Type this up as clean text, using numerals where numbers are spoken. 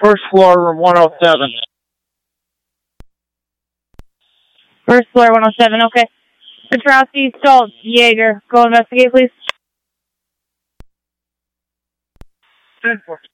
First floor, room 107. First floor, 107, okay. Petrowski, Stoltz, Jaeger. Go investigate, please. 10-4.